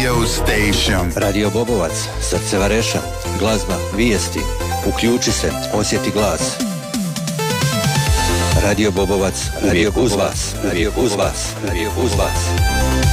radio station. Radio Bobovac, srce Vareša, glazba, vijesti, uključi se, osjeti glas. Radio Bobovac, uvijek uz vas, uvijek uz vas, uvijek uz vas.